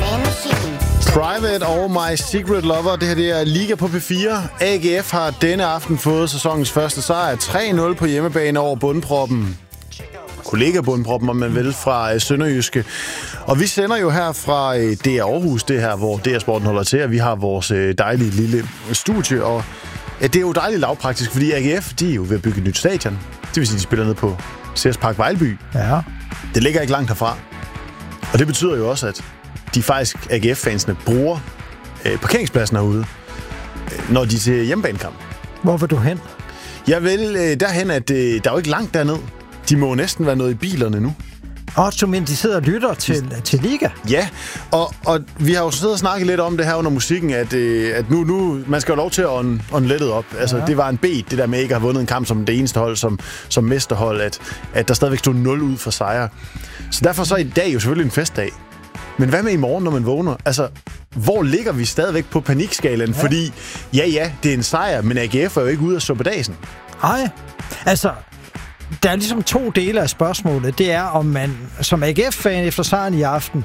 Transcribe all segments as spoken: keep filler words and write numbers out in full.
Private og My Secret Lover. Det her det er Liga på P fire. A G F har denne aften fået sæsonens første sejr. tre nul på hjemmebane over bundproppen. Kollega-bundproppen, om man vil, fra Sønderjyske. Og vi sender jo her fra D R Aarhus, det her, hvor D R Sporten holder til, og vi har vores dejlige lille studie. Og ja, det er jo dejligt lavpraktisk, fordi A G F, de er jo ved at bygge et nyt stadion. Det vil sige, de spiller ned på C S Park Vejlby. Ja. Det ligger ikke langt herfra. Og det betyder jo også, at de faktisk, A G F-fansene, bruger øh, parkeringspladsen herude, øh, når de er til hjemmebanekamp. Hvor vil du hen? Jeg vil øh, derhen, at øh, der er jo ikke langt derned. De må næsten være noget i bilerne nu. Og så men de sidder og lytter til, til Liga. Ja, og, og vi har jo siddet og snakket lidt om det her under musikken, at, øh, at nu, nu, man skal jo lov til at ånde on lettet op. Altså, ja. Det var en bed, det der med ikke at have vundet en kamp som det eneste hold, som, som mesterhold, at, at der stadigvæk stod nul ud for sejre. Så derfor så er i dag jo selvfølgelig en festdag. Men hvad med i morgen, når man vågner? Altså, hvor ligger vi stadigvæk på panikskalaen? Ja. Fordi, ja, ja, det er en sejr, men A G F er jo ikke ude af suppedasen. Nej, altså, der er ligesom to dele af spørgsmålet. Det er, om man som A G F-fan efter sejren i aften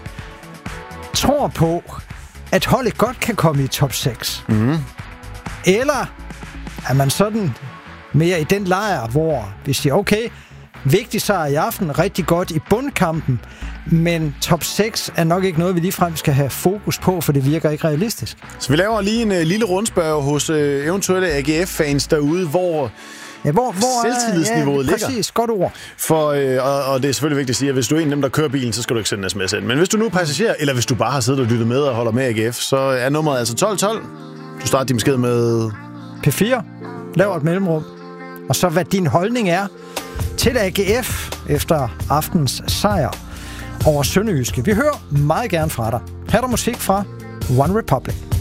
tror på, at holdet godt kan komme i top seks. Mm. Eller er man sådan mere i den lejr, hvor vi siger, okay, vigtig sejr i aften, rigtig godt i bundkampen, men top seks er nok ikke noget, vi ligefrem skal have fokus på, for det virker ikke realistisk. Så vi laver lige en uh, lille rundspørg hos uh, eventuelle A G F-fans derude, hvor, ja, hvor, hvor selvtillidsniveauet ja, ligger. Præcis, godt ord. For, øh, og, og det er selvfølgelig vigtigt at sige, at hvis du er en af dem, der kører bilen, så skal du ikke sende en sms ind. Men hvis du nu er passager, eller hvis du bare har siddet og lyttet med og holder med A G F, så er nummeret altså tolv tolv. Du starter din besked med P fire, laver et mellemrum, og så hvad din holdning er til A G F efter aftens sejr over Sønderjyske. Vi hører meget gerne fra dig. Her er der musik fra One Republic.